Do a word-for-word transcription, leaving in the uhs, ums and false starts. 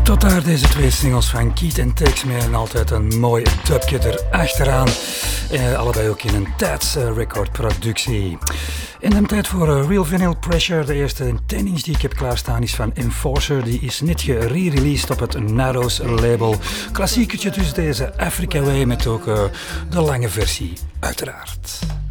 Tot daar deze twee singles van Keith en Tex Me en altijd een mooi dubje erachteraan. Eh, allebei ook in een Tats uh, record productie. In de tijd voor uh, Real Vinyl Pressure. De eerste ten inch die ik heb klaarstaan is van Enforcer. Die is net gere-released op het Narrows label. Klassiekertje dus deze Africa Way met ook uh, de lange versie uiteraard.